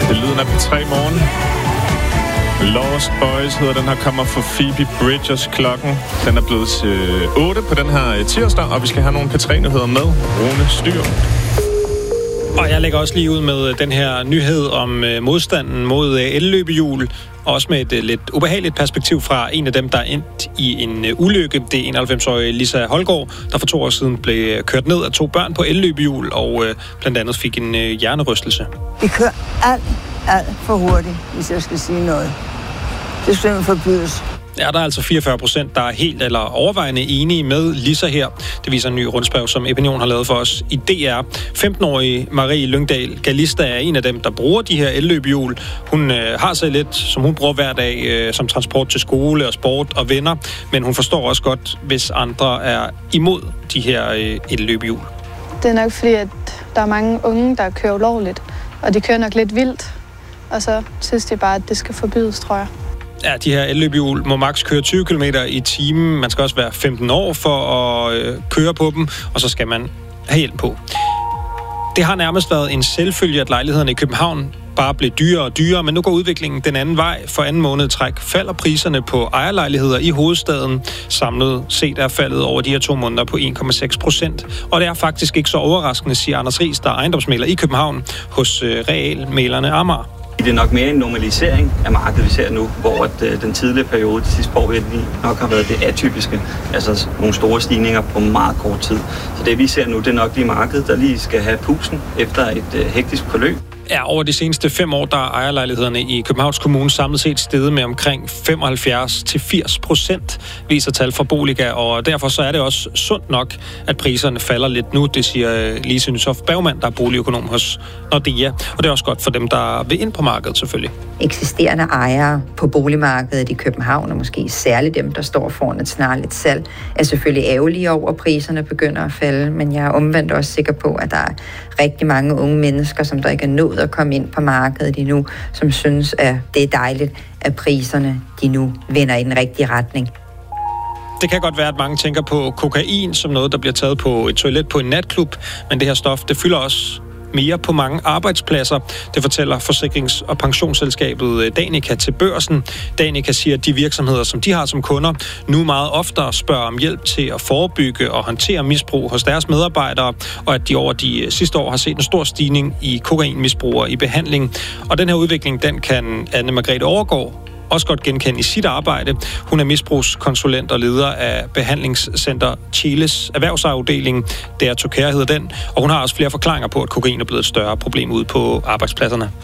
Det lyden af P3 Morgen. Lost Boys hedder den her, kommer for Phoebe Bridgers. Klokken den er blevet til 8 på den her tirsdag, og vi skal have nogle P3-nyheder med Rune Styr. Og jeg lægger også lige ud med den her nyhed om modstanden mod elløbehjul, og også med et lidt ubehageligt perspektiv fra en af dem, der er endt i en ulykke. Det er 91-årige Lisa Holgaard, der for 2 år siden blev kørt ned af 2 børn på elløbehjul, og blandt andet fik en hjernerystelse. Vi kører alt for hurtigt, hvis jeg skal sige noget. Det skal simpelthen forbydes. Ja, der er altså 44%, der er helt eller overvejende enige med Lisa her. Det viser en ny rundspørge, som Opinion har lavet for os i DR. 15-årige Marie Lyngdal Galista er en af dem, der bruger de her elløbehjul. Hun har så lidt, som hun bruger hver dag, som transport til skole og sport og venner. Men hun forstår også godt, hvis andre er imod de her elløbehjul. Det er nok fordi, at der er mange unge, der kører ulovligt, og de kører nok lidt vildt. Og så synes de bare, at det skal forbydes, tror jeg. Ja, de her elløbehjul må maks køre 20 km i timen. Man skal også være 15 år for at køre på dem, og så skal man have hjelm på. Det har nærmest været en selvfølge, at lejlighederne i København bare blev dyrere og dyrere, men nu går udviklingen den anden vej. For anden måned træk falder priserne på ejerlejligheder i hovedstaden. Samlet set er faldet over de her 2 måneder på 1,6%. Og det er faktisk ikke så overraskende, siger Anders Riis, der er ejendomsmægler i København hos realmæglerne Amager. Det er nok mere en normalisering af markedet, vi ser nu, hvor den tidligere periode, de sidste par år, nok har været det atypiske. Altså nogle store stigninger på meget kort tid. Så det vi ser nu, det er nok de marked, der lige skal have pusten efter et hektisk forløb. Ja, over de seneste 5 år, der er ejerlejlighederne i Københavns Kommune samlet set steget med omkring 75-80%, viser tal fra Boliga, og derfor så er det også sundt nok, at priserne falder lidt nu. Det siger Lise Nytoft Bergmann, der er boligøkonom hos Nordea, og det er også godt for dem, der vil ind på markedet selvfølgelig. Eksisterende ejere på boligmarkedet i København, og måske særligt dem, der står foran et snarligt salg, er selvfølgelig ærgerlige over, at priserne begynder at falde, men jeg er omvendt også sikker på, at der er rigtig mange unge mennesker, som der ikke er nået at komme ind på markedet endnu, som synes, at det er dejligt, at priserne de nu vender i den rigtige retning. Det kan godt være, at mange tænker på kokain som noget, der bliver taget på et toilet på en natklub, men det her stof, det fylder også mere på mange arbejdspladser. Det fortæller forsikrings- og pensionsselskabet Danica til Børsen. Danica siger, at de virksomheder, som de har som kunder, nu meget oftere spørger om hjælp til at forebygge og håndtere misbrug hos deres medarbejdere, og at de over de sidste år har set en stor stigning i kokainmisbrugere i behandling. Og den her udvikling, den kan Anne Margrethe Overgaard også godt genkende i sit arbejde. Hun er misbrugskonsulent og leder af behandlingscenter Chiles erhvervsafdeling. Der Tokær hedder den, og hun har også flere forklaringer på, at kokain er blevet et større problem ude på arbejdspladserne.